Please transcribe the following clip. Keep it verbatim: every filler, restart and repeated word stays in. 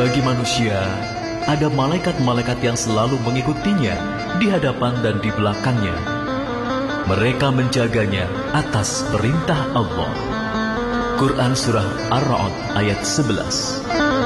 Bagi manusia, ada malaikat-malaikat yang selalu mengikutinya di hadapan dan di belakangnya. Mereka menjaganya atas perintah Allah. Quran Surah Ar-Ra'd ayat sebelas.